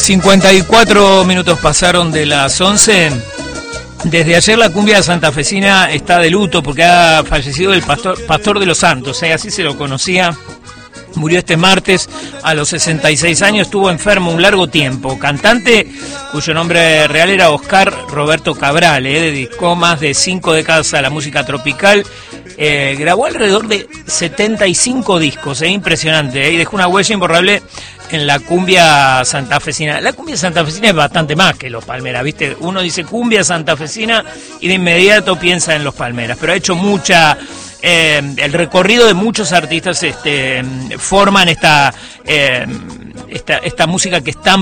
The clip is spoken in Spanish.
54 minutos pasaron de las 11. Desde ayer la cumbia santafesina está de luto porque ha fallecido el pastor de los Santos, así se lo conocía. Murió este martes a los 66 años, estuvo enfermo un largo tiempo. Cantante cuyo nombre real era Oscar Roberto Cabral, dedicó más de 5 décadas a la música tropical. Grabó alrededor de 75 discos, impresionante, y dejó una huella imborrable en la cumbia santafesina. La cumbia santafesina es bastante más que Los Palmeras, ¿viste? Uno dice cumbia santafesina y de inmediato piensa en Los Palmeras, pero ha hecho mucha... el recorrido de muchos artistas forman esta música que es tan